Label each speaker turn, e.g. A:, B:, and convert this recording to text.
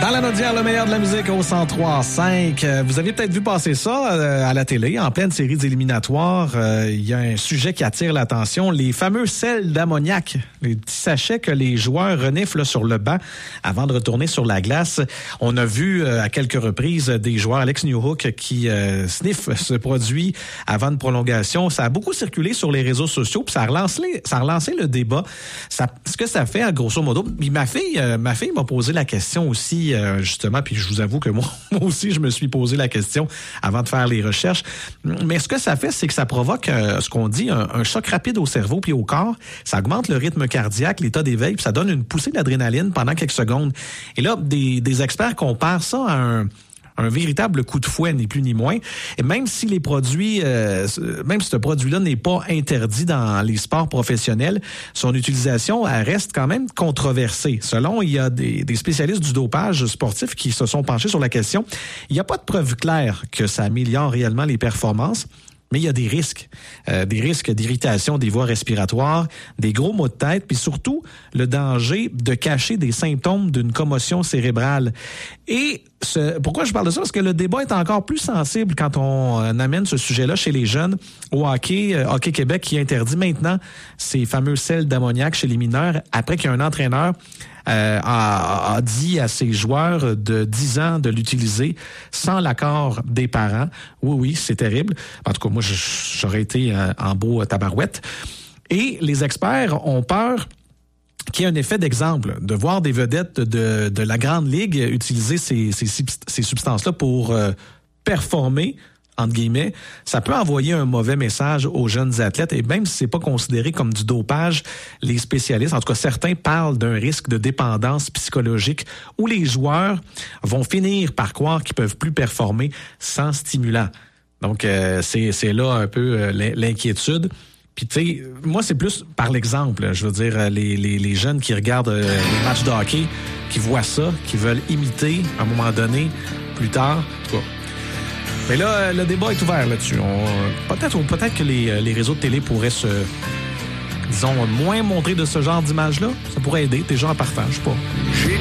A: Dans la Naudière, le meilleur de la musique au 103.5. Vous aviez peut-être vu passer ça à la télé, en pleine série d'éliminatoires. Il y a un sujet qui attire l'attention, les fameux sels d'ammoniac, les petits sachets que les joueurs reniflent sur le banc avant de retourner sur la glace. On a vu à quelques reprises des joueurs, Alex Newhook, qui sniffent ce produit avant une prolongation. Ça a beaucoup circulé sur les réseaux sociaux, puis ça a relancé le débat. Ce que ça fait, grosso modo, puis ma fille m'a posé la question aussi, justement, puis je vous avoue que moi aussi, je me suis posé la question avant de faire les recherches. Mais ce que ça fait, c'est que ça provoque, ce qu'on dit, un choc rapide au cerveau puis au corps. Ça augmente le rythme cardiaque, l'état d'éveil, puis ça donne une poussée d'adrénaline pendant quelques secondes. Et là, des experts comparent ça à un véritable coup de fouet, ni plus ni moins. Et même si les produits, même si ce produit-là n'est pas interdit dans les sports professionnels, son utilisation elle reste quand même controversée. Selon, il y a des spécialistes du dopage sportif qui se sont penchés sur la question. Il n'y a pas de preuve claire que ça améliore réellement les performances. Mais il y a des risques d'irritation des voies respiratoires, des gros maux de tête, puis surtout le danger de cacher des symptômes d'une commotion cérébrale. Et pourquoi je parle de ça? Parce que le débat est encore plus sensible quand on amène ce sujet-là chez les jeunes. Au Hockey Québec qui interdit maintenant ces fameux sels d'ammoniac chez les mineurs après qu'il y a un entraîneur a dit à ses joueurs de 10 ans de l'utiliser sans l'accord des parents. Oui, c'est terrible. En tout cas, moi, j'aurais été en beau tabarouette. Et les experts ont peur qu'il y ait un effet d'exemple, de voir des vedettes de la Grande Ligue utiliser ces substances-là pour performer, entre guillemets. Ça peut envoyer un mauvais message aux jeunes athlètes, et même si c'est pas considéré comme du dopage, les spécialistes, en tout cas certains, parlent d'un risque de dépendance psychologique où les joueurs vont finir par croire qu'ils peuvent plus performer sans stimulant. Donc, c'est là un peu l'inquiétude. Puis, tu sais, moi, c'est plus par l'exemple. Je veux dire, les jeunes qui regardent les matchs de hockey, qui voient ça, qui veulent imiter à un moment donné, plus tard, en tout cas. Mais là, le débat est ouvert là-dessus. Peut-être que les réseaux de télé pourraient moins montrer de ce genre d'image-là. Ça pourrait aider, déjà en partant, je sais pas.